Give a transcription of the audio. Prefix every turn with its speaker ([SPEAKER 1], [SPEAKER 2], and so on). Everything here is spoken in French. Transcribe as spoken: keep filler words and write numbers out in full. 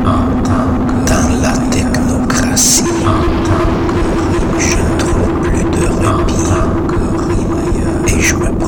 [SPEAKER 1] dans la technocratie. Je ne trouve plus de répit et je me